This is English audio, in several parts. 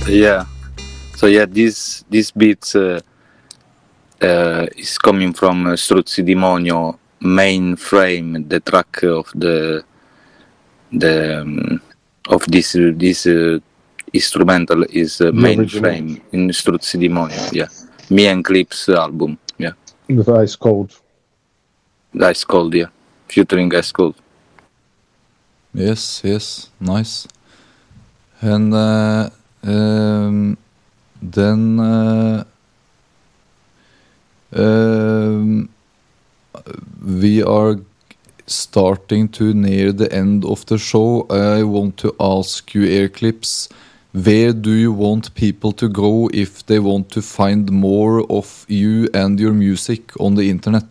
Yeah. So yeah, this beats is coming from Struzzi Demonio mainframe, the track of the of this instrumental is The original. mainframe in Struzzi Demonio. Yeah, me and Clips album. Yeah, With Ice Cold. Ice Cold. Yeah, featuring Ice Cold. Yes, nice. And then we are starting to near the end of the show. I want to ask you, Airclips, where do you want people to go if they want to find more of you and your music on the internet?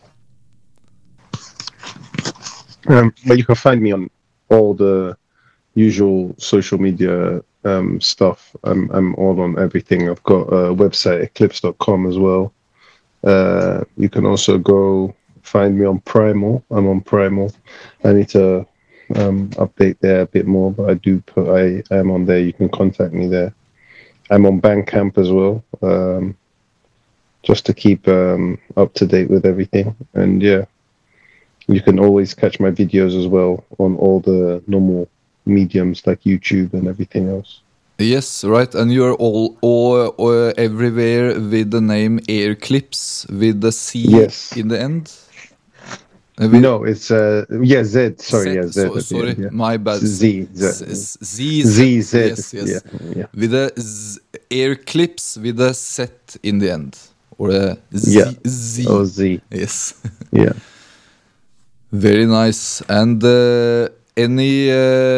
Well, you can find me on all the usual social media stuff. I'm all on everything. I've got a website, eclipse.com as well. You can also go find me on Primal. I'm on Primal. I need to update there a bit more, but I am on there. You can contact me there. I'm on Bandcamp as well, just to keep up to date with everything. And yeah, you can always catch my videos as well on all the normal mediums like YouTube and everything else. Yes, right. And you're all everywhere with the name Airclips with the C in the end? No, it's Z. Sorry, Z. Sorry, my bad. Z. Yes. Yeah. With a Airclips with a Z in the end, or a Z. Or Z. Yes. Yeah. Very nice. And any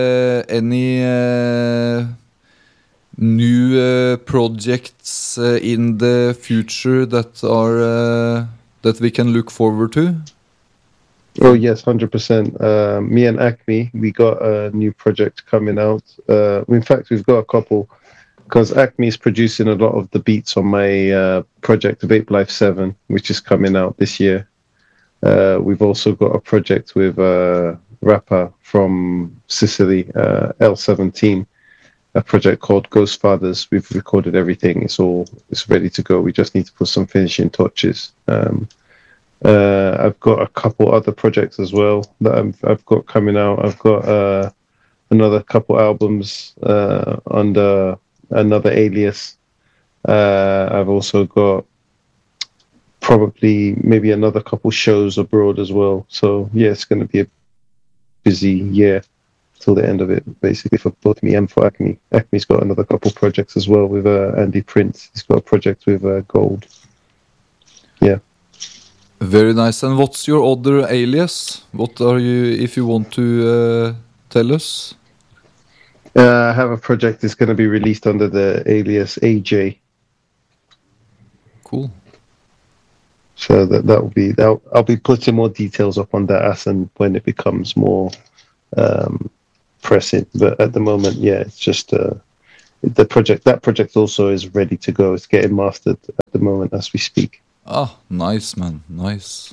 new projects in the future that are that we can look forward to? Oh yes, 100%. Me and Acme, we got a new project coming out. In fact, we've got a couple, because Acme is producing a lot of the beats on my project Vape Life 7, which is coming out this year. We've also got a project with a rapper from Sicily, L17, a project called Ghost Fathers. We've recorded everything. It's ready to go. We just need to put some finishing touches. I've got a couple other projects as well that I've got coming out. I've got another couple albums under another alias. I've also got probably maybe another couple shows abroad as well. So yeah, it's going to be a busy year till the end of it, basically, for both me and for Acme. Acme's got another couple projects as well with Andy Prince. He's got a project with Gold. Yeah. Very nice. And what's your other alias? What are you, if you want to tell us? I have a project that's going to be released under the alias AJ. Cool. So that will be, I'll be putting more details up on that as and when it becomes more pressing. But at the moment, yeah, it's just that project also is ready to go. It's getting mastered at the moment as we speak. Ah, nice, man. Nice.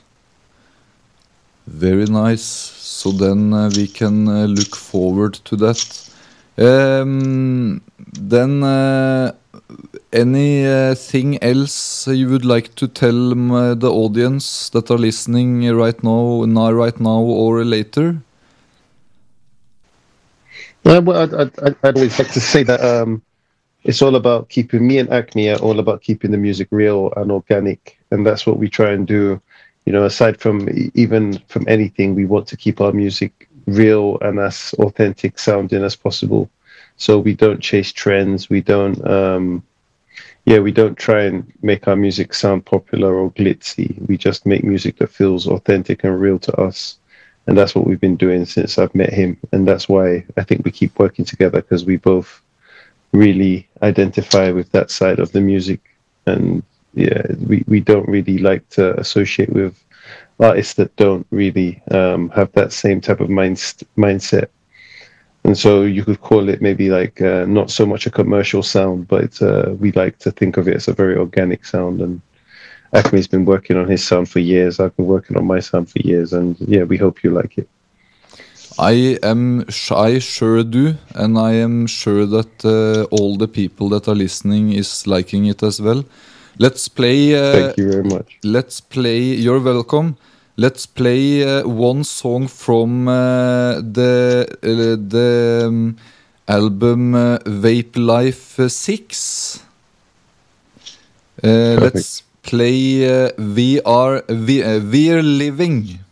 Very nice. So then we can look forward to that. Then anything else you would like to tell the audience that are listening right now or later? Well, I'd always like to say that it's all about keeping, me and Acme are all about keeping the music real and organic. And that's what we try and do. You know, aside from anything, we want to keep our music real and as authentic sounding as possible. So we don't chase trends. We don't try and make our music sound popular or glitzy. We just make music that feels authentic and real to us. And that's what we've been doing since I've met him. And that's why I think we keep working together, because we both really identify with that side of the music. And yeah, we don't really like to associate with artists that don't really have that same type of mindset. And so you could call it maybe like not so much a commercial sound, but we like to think of it as a very organic sound. And Acme's been working on his sound for years. I've been working on my sound for years. And yeah, we hope you like it. I sure do, and I am sure that all the people that are listening is liking it as well. Let's play. Thank you very much. Let's play. You're welcome. Let's play one song from the album Vape Life 6. Let's play We're Living.